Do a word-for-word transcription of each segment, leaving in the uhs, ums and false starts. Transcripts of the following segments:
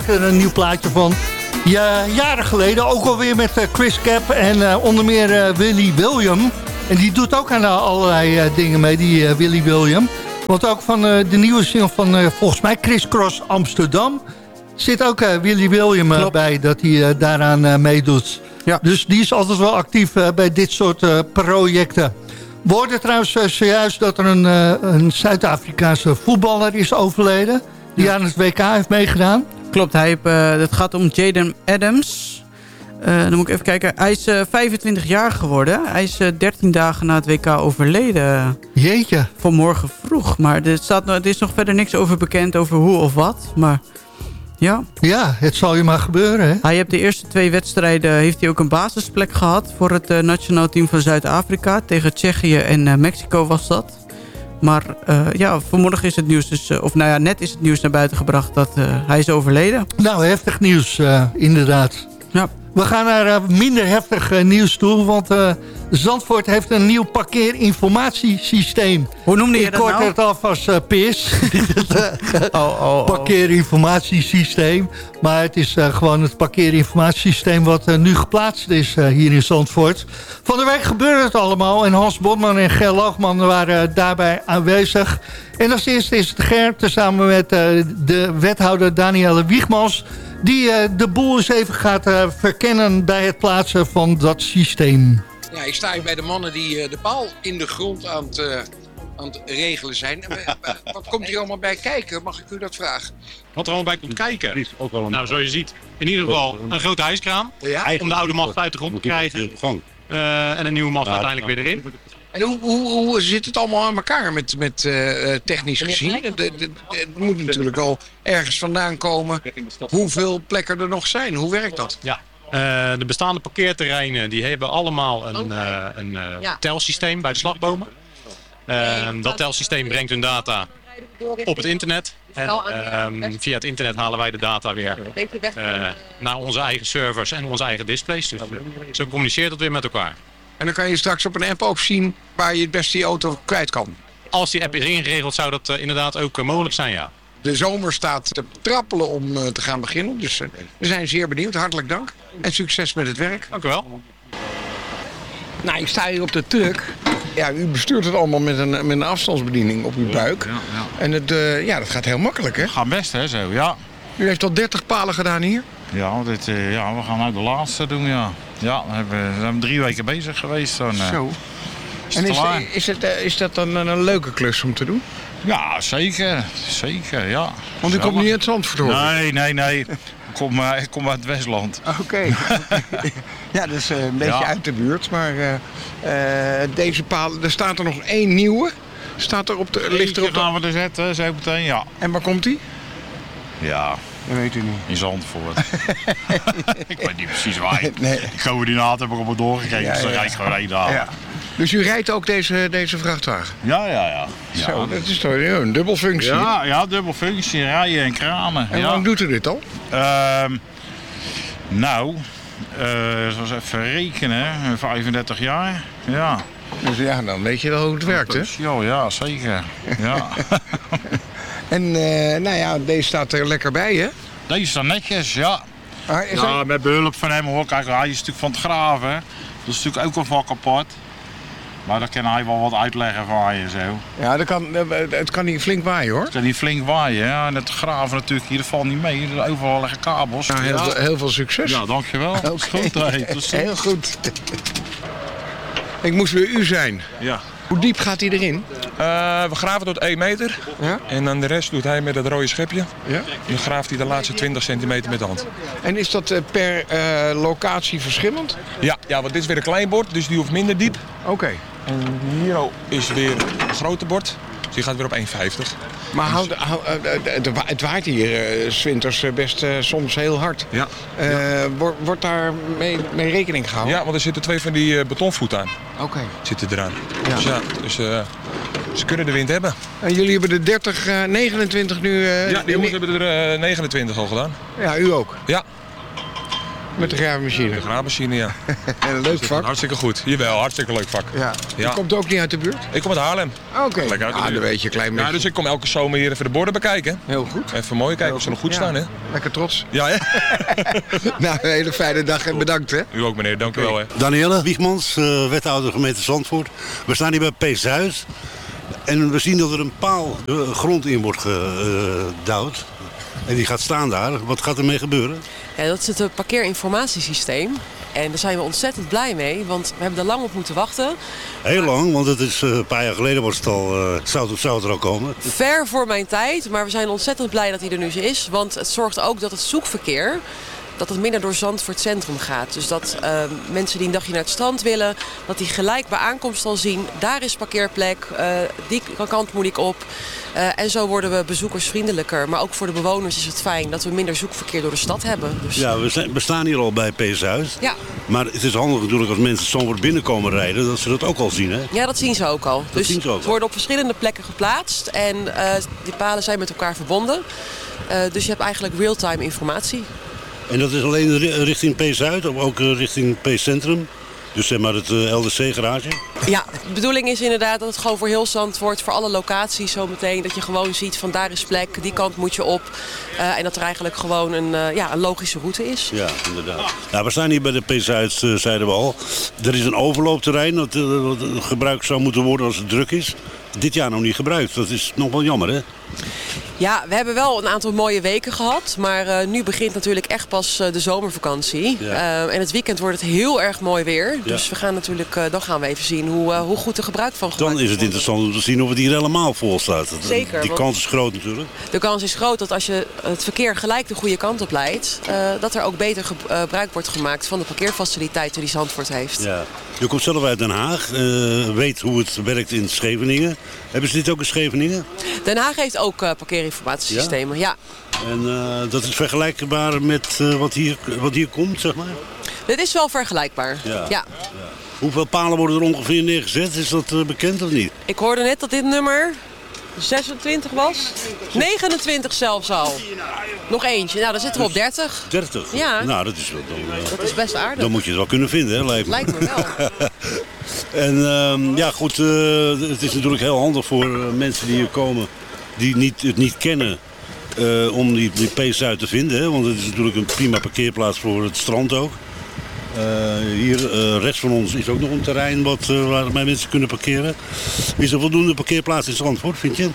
er een nieuw plaatje van. Ja, jaren geleden, ook alweer met uh, Chris Cap en uh, onder meer uh, Willy William. En die doet ook aan uh, allerlei uh, dingen mee, die uh, Willy William. Want ook van uh, de nieuwe single van uh, volgens mij Criss Cross Amsterdam zit ook uh, Willy William uh, bij, dat hij uh, daaraan uh, meedoet. Ja. Dus die is altijd wel actief uh, bij dit soort uh, projecten. We hoorden trouwens uh, zojuist dat er een, uh, een Zuid-Afrikaanse voetballer is overleden. Die ja. aan het W K heeft meegedaan. Klopt, hij heeft, uh, het gaat om Jaden Adams. Uh, dan moet ik even kijken. Hij is uh, vijfentwintig jaar geworden. Hij is uh, dertien dagen na het W K overleden. Jeetje. Vanmorgen vroeg. Maar er, staat, er is nog verder niks over bekend over hoe of wat. Maar ja. Ja, het zal je maar gebeuren. Hè? Hij heeft de eerste twee wedstrijden heeft hij ook een basisplek gehad. Voor het uh, nationaal team van Zuid-Afrika. Tegen Tsjechië en uh, Mexico was dat. Maar uh, ja, vanmorgen is het nieuws dus, uh, of nou ja, net is het nieuws naar buiten gebracht dat uh, hij is overleden. Nou, heftig nieuws, uh, inderdaad. Ja. We gaan naar uh, minder heftig uh, nieuws toe, want uh, Zandvoort heeft een nieuw parkeerinformatiesysteem. Hoe noemde je Ik dat nou? Ik kort het af als uh, P I S. oh, oh, oh. Parkeerinformatiesysteem. Maar het is uh, gewoon het parkeerinformatiesysteem wat uh, nu geplaatst is uh, hier in Zandvoort. Van de week gebeurde het allemaal en Hans Botman en Ger Loogman waren uh, daarbij aanwezig. En als eerste is het Ger, tezamen met uh, de wethouder Danielle Wiegmans, die uh, de boel eens even gaat uh, verkennen bij het plaatsen van dat systeem. Ja, ik sta hier bij de mannen die uh, de paal in de grond aan het, uh, aan het regelen zijn. Wat komt hier allemaal bij kijken? Mag ik u dat vragen? Wat er allemaal bij komt kijken? Ook wel een... Nou, zoals je ziet, in ieder geval een grote hijskraan. Ja? Om de oude mast uit de grond te krijgen. Uh, en een nieuwe mast uiteindelijk weer erin. En hoe, hoe, hoe zit het allemaal aan elkaar met, met uh, technisch gezien? Het, het, het, het moet natuurlijk al ergens vandaan komen hoeveel plekken er nog zijn. Hoe werkt dat? Ja. Uh, de bestaande parkeerterreinen die hebben allemaal een, uh, een uh, ja. telsysteem bij de slagbomen. Uh, dat telsysteem brengt hun data op het internet. En uh, via het internet halen wij de data weer uh, naar onze eigen servers en onze eigen displays. Dus uh, zo communiceert het weer met elkaar. En dan kan je straks op een app ook zien waar je het beste je auto kwijt kan. Als die app is ingeregeld zou dat uh, inderdaad ook uh, mogelijk zijn, ja. De zomer staat te trappelen om uh, te gaan beginnen. Dus uh, we zijn zeer benieuwd. Hartelijk dank. En succes met het werk. Dank u wel. Nou, ik sta hier op de truck. Ja, u bestuurt het allemaal met een, met een afstandsbediening op uw buik. Ja, ja. En het, uh, ja, dat gaat heel makkelijk, hè? Gaat best, hè, zo, ja. U heeft al dertig palen gedaan hier? Ja, dit, uh, ja we gaan nou de laatste doen, ja. Ja, we hebben, we zijn drie weken bezig geweest. Dan, uh, Zo. Is en het is, de, is, het, uh, is dat dan een, een leuke klus om te doen? Ja, zeker. Zeker, ja. Want u komt niet uit Zandvoort, hoor? Nee, nee, nee. Ik kom, uh, ik kom uit het Westland. Oké. Okay. Ja, dat is uh, een beetje ja. uit de buurt. Maar uh, uh, deze palen, er staat er nog één nieuwe. Staat er op de, ligt er op de... gaan we er zetten, zo meteen, ja. En waar komt die? Ja. Dat weet u niet. In Zandvoort. Ik weet niet precies waar. Nee. Ik coördinaat heb ik op me doorgegeven, ja, dus dan ja. rijd ik gewoon één dag. Ja. Dus u rijdt ook deze, deze vrachtwagen? Ja, ja, ja. ja. Zo, dat is toch een dubbelfunctie? Ja, ja, dubbelfunctie, rijden en kramen. En ja. hoe lang doet u dit al? Uh, nou, uh, zoals even rekenen, vijfendertig jaar. Ja. Dus ja, dan weet je wel hoe het werkt, hè? Ja, ja, zeker. Ja. En uh, nou ja, deze staat er lekker bij, hè? Deze staat netjes, ja. Ah, ja, hij... met behulp van hem hoor. Kijk, hij is natuurlijk van het graven. Dat is natuurlijk ook een vak apart. Maar daar kan hij wel wat uitleggen van je zo. Ja, dat kan, het kan niet flink waaien, hoor. Het kan niet flink waaien, ja. En het graven natuurlijk hier, dat valt niet mee. Er overal liggen kabels. Nou, heel, ja. heel veel succes. Ja, dankjewel. Okay. Dat is goed, hey. Dat is heel goed. Ik moest weer u zijn. Ja. Hoe diep gaat hij erin? Uh, we graven tot één meter. Ja? En dan de rest doet hij met het rode schepje. Ja? En dan graaft hij de laatste twintig centimeter met de hand. En is dat uh, per uh, locatie verschillend? Ja, ja, want dit is weer een klein bord, dus die hoeft minder diep. Oké. Okay. En hier is weer een grote bord. Dus die gaat weer op één vijftig. Maar houd, houd, uh, het waait hier uh, 's winters best uh, soms heel hard. Ja. Uh, ja. Wordt, wordt daar mee, mee rekening gehouden? Ja, want er zitten twee van die uh, betonvoeten aan. Oké. Okay. Zitten eraan. Ja. Dus ja, dus, uh, ze kunnen de wind hebben. En jullie hebben de dertig, uh, negenentwintig nu... Uh, ja, die jongens hebben er uh, negenentwintig al gedaan. Ja, u ook? Ja. Met de graafmachine? De graafmachine, ja. En een leuk vak? Hartstikke goed. Jawel, hartstikke leuk vak. Ja. Ja. Je komt ook niet uit de buurt? Ik kom uit Haarlem. Oké. Okay. Lekker uit de ah, buurt. dan weet je een klein beetje. Ja, dus ik kom elke zomer hier even de borden bekijken. Heel goed. Even mooi kijken of ze nog goed ja. staan, hè? Lekker trots. Ja, hè? Nou, een hele fijne dag en bedankt, hè? U ook, meneer. Dank u wel, hè. Danielle Wiegmans, uh, wethouder gemeente Zandvoort. We staan hier bij P. Zuid. En we zien dat er een paal uh, grond in wordt gedouwd. En die gaat staan daar. Wat gaat ermee gebeuren? Ja, dat is het parkeerinformatiesysteem. En daar zijn we ontzettend blij mee, want we hebben er lang op moeten wachten. Heel lang, want het is uh, een paar jaar geleden was het al, uh, zou, het, zou het er al komen. Ver voor mijn tijd, maar we zijn ontzettend blij dat hij er nu is. Want het zorgt ook dat het zoekverkeer, dat het minder door Zandvoort Centrum gaat. Dus dat uh, mensen die een dagje naar het strand willen, dat die gelijk bij aankomst al zien, daar is parkeerplek, uh, die kant moet ik op. Uh, en zo worden we bezoekersvriendelijker. Maar ook voor de bewoners is het fijn dat we minder zoekverkeer door de stad hebben. Dus... Ja, we, zijn, we staan hier al bij P. Zuid. Ja. Maar het is handig natuurlijk als mensen Zandvoort binnenkomen rijden, dat ze dat ook al zien, hè? Ja, dat zien ze ook al. Dat dus zien ze ook al. Ze worden op verschillende plekken geplaatst. En uh, die palen zijn met elkaar verbonden. Uh, dus je hebt eigenlijk real-time informatie. En dat is alleen richting P. Zuid of ook richting P. Centrum? Dus zeg maar het uh, L D C-garage? Ja, de bedoeling is inderdaad dat het gewoon voor heel Zandvoort, voor alle locaties zometeen, dat je gewoon ziet van daar is plek, die kant moet je op. Uh, en dat er eigenlijk gewoon een, uh, ja, een logische route is. Ja, inderdaad. Nou, we staan hier bij de P. Zuid, uh, zeiden we al. Er is een overloopterrein dat uh, gebruikt zou moeten worden als het druk is. Dit jaar nog niet gebruikt. Dat is nog wel jammer, hè? Ja, we hebben wel een aantal mooie weken gehad. Maar uh, nu begint natuurlijk echt pas uh, de zomervakantie. Ja. Uh, en het weekend wordt het heel erg mooi weer. Ja. Dus we gaan natuurlijk, uh, dan gaan we even zien hoe, uh, hoe goed er gebruik van gemaakt wordt. Dan is het interessant om te zien of het hier helemaal vol staat. Zeker. Die kans is groot natuurlijk. De kans is groot dat als je het verkeer gelijk de goede kant op leidt, uh, dat er ook beter gebruik wordt gemaakt van de parkeerfaciliteiten die Zandvoort heeft. Ja. Je komt zelf uit Den Haag, uh, weet hoe het werkt in Scheveningen. Hebben ze dit ook in Scheveningen? Den Haag heeft ook uh, parkeerinformatiesystemen, ja. ja. En uh, dat is vergelijkbaar met uh, wat, hier, wat hier komt, zeg maar? Dit is wel vergelijkbaar, ja. ja. ja. Hoeveel palen worden er ongeveer neergezet? Is dat uh, bekend of niet? Ik hoorde net dat dit nummer zesentwintig was. negenentwintig zelfs al. Nog eentje. Nou, dan zitten we op dertig. dertig? Ja. Nou, dat is, wel, dan, uh, dat is best aardig. Dan moet je het wel kunnen vinden, hè, lijkt me. Lijkt me wel. En uh, ja, goed, uh, het is natuurlijk heel handig voor uh, mensen die hier komen die niet, het niet kennen. Uh, om die, die P. Zuid te vinden, hè, want het is natuurlijk een prima parkeerplaats voor het strand ook. Uh, hier uh, rechts van ons is ook nog een terrein wat, uh, waar mensen kunnen parkeren. Is er voldoende parkeerplaats in Zandvoort, vind je?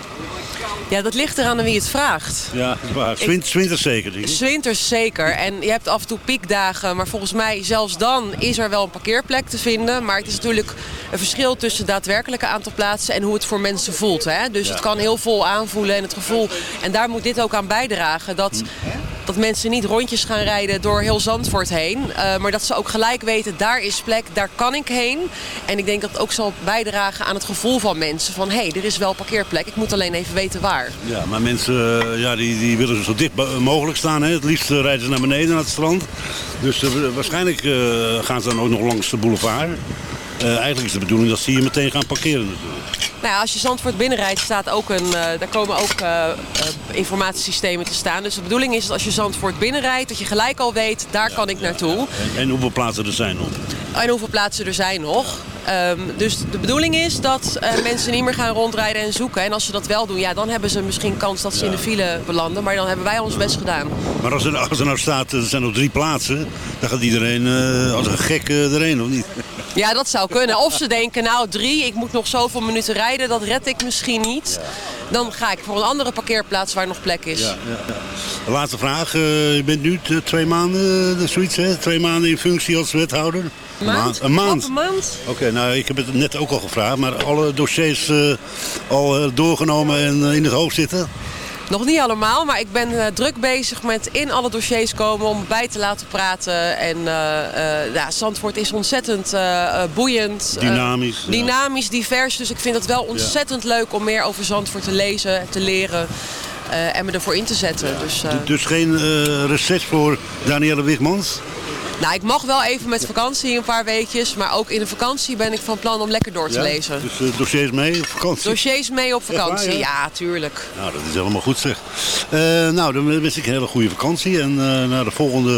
Ja, dat ligt eraan aan wie het vraagt. Ja, dat is waar. Zwint, Zwinters zeker, denk ik. Zwinters zeker. En je hebt af en toe piekdagen, maar volgens mij zelfs dan is er wel een parkeerplek te vinden. Maar het is natuurlijk een verschil tussen het daadwerkelijke aantal plaatsen en hoe het voor mensen voelt. Hè? Dus ja. Het kan heel vol aanvoelen en het gevoel. En daar moet dit ook aan bijdragen. Dat, dat mensen niet rondjes gaan rijden door heel Zandvoort heen. Uh, maar dat ze ook gelijk weten, daar is plek, daar kan ik heen. En ik denk dat het ook zal bijdragen aan het gevoel van mensen. Van hé, hey, er is wel parkeerplek, ik moet alleen even weten waar. Ja, maar mensen ja, die, die willen zo dicht mogelijk staan. Hè. Het liefst rijden ze naar beneden, naar het strand. Dus uh, waarschijnlijk uh, gaan ze dan ook nog langs de boulevard. Uh, eigenlijk is de bedoeling dat ze hier meteen gaan parkeren natuurlijk. Nou ja, als je Zandvoort binnenrijdt, staat ook een, uh, daar komen ook uh, uh, informatiesystemen te staan. Dus de bedoeling is dat als je Zandvoort binnenrijdt, dat je gelijk al weet, daar ja, kan ik naartoe. Ja, ja. En, en hoeveel plaatsen er zijn nog? En hoeveel plaatsen er zijn nog. Um, dus de bedoeling is dat uh, mensen niet meer gaan rondrijden en zoeken. En als ze dat wel doen, ja, dan hebben ze misschien kans dat ze ja. in de file belanden. Maar dan hebben wij ons best gedaan. Maar als er, als er nou staat, er zijn nog drie plaatsen, dan gaat iedereen uh, als een gek uh, erheen, of niet? Ja, dat zou kunnen. Of ze denken, nou drie, ik moet nog zoveel minuten rijden, dat red ik misschien niet. Ja. Dan ga ik voor een andere parkeerplaats waar nog plek is. Ja, ja, ja. Laatste vraag. Uh, je bent nu twee maanden, uh, zoiets, hè? Twee maanden in functie als wethouder. Een maand? Een maand. Een maand. Oké, okay, nou ik heb het net ook al gevraagd, maar alle dossiers uh, al uh, doorgenomen en uh, in het hoofd zitten? Nog niet allemaal, maar ik ben uh, druk bezig met in alle dossiers komen om bij te laten praten. En uh, uh, ja, Zandvoort is ontzettend uh, boeiend. Dynamisch. Uh, dynamisch, divers. Dus ik vind het wel ontzettend ja. leuk om meer over Zandvoort te lezen en te leren. Uh, en me ervoor in te zetten. Ja. Dus, uh... dus geen uh, reces voor Danielle Wiegmans? Nou, ik mag wel even met vakantie een paar weekjes. Maar ook in de vakantie ben ik van plan om lekker door te ja, lezen. Dus uh, dossiers mee op vakantie? Dossiers mee op vakantie, waar, ja? ja, tuurlijk. Nou, dat is helemaal goed zeg. Uh, nou, dan wens ik een hele goede vakantie. En uh, naar de volgende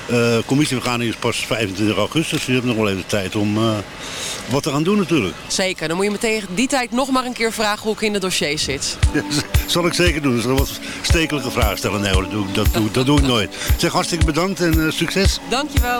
Uh, commissievergadering is pas vijfentwintig augustus. Dus je hebt nog wel even tijd om uh, wat te gaan doen natuurlijk. Zeker, dan moet je me tegen die tijd nog maar een keer vragen hoe ik in de dossiers zit. Ja, zal ik zeker doen. Dus wat stekelige vragen stellen. Nee hoor, dat doe, dat doe, dat doe ik nooit. Zeg, hartstikke bedankt en uh, succes. Dankjewel.